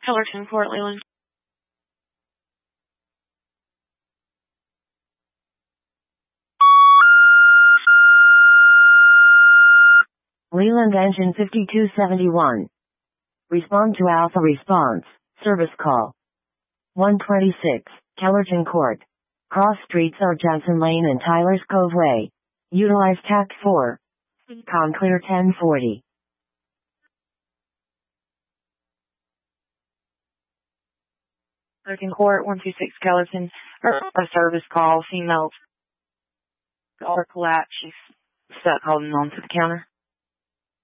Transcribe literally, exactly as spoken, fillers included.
Kellerton Court, Leland. Leland engine fifty-two seventy-one. Respond to Alpha response. Service call. one twenty-six, Kellerton Court. Cross streets are Johnson Lane and Tyler's Cove Way. Utilize tact four. Com clear ten forty. Kellerton Court, one two six Kellerton. A service call, female. Or collapse. She's stuck holding on to the counter.